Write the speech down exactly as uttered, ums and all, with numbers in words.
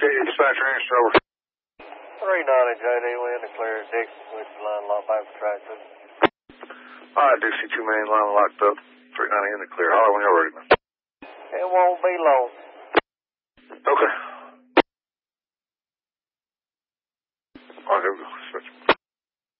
Okay, dispatcher answer over. three ninety J D, we in the clear. Dixie, switch the line, lock back for tractor. Alright, Dixie, two main line locked up. three ninety in the clear. Holler when you're ready, man. It won't be long. Okay. Alright, here we go.